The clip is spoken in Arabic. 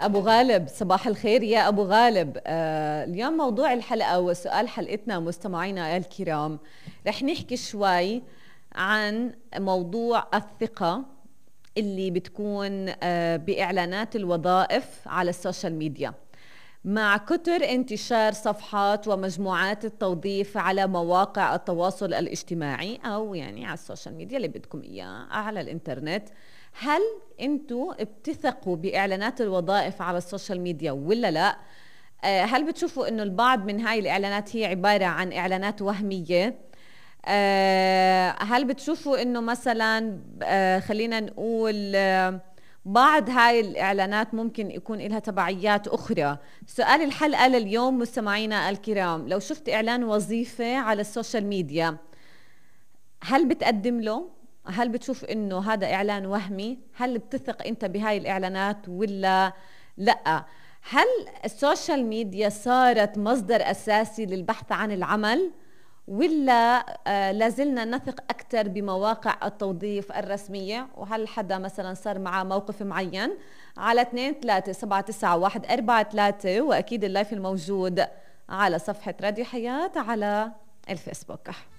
أبو غالب، صباح الخير يا أبو غالب. اليوم موضوع الحلقة وسؤال حلقتنا مستمعينا الكرام، رح نحكي شوي عن موضوع الثقة اللي بتكون بإعلانات الوظائف على السوشيال ميديا، مع كتر انتشار صفحات ومجموعات التوظيف على مواقع التواصل الاجتماعي أو يعني على السوشيال ميديا اللي بدكم إياه على الإنترنت. هل انتوا بتثقوا بإعلانات الوظائف على السوشيال ميديا ولا لا؟ هل بتشوفوا إنه البعض من هاي الإعلانات هي عبارة عن إعلانات وهمية؟ هل بتشوفوا إنه مثلا خلينا نقول بعض هاي الإعلانات ممكن يكون لها تبعيات أخرى؟ سؤال الحلقة لليوم مستمعينا الكرام، لو شفت إعلان وظيفة على السوشيال ميديا هل بتقدم له؟ هل بتشوف إنه هذا إعلان وهمي؟ هل بتثق أنت بهاي الإعلانات ولا لأ؟ هل السوشيال ميديا صارت مصدر أساسي للبحث عن العمل ولا لازلنا نثق أكثر بمواقع التوظيف الرسمية؟ وهل حدا مثلا صار معه موقف معين؟ على 2-3-7-9-1-4-3، وأكيد اللايف الموجود على صفحة راديو حياة على الفيسبوك.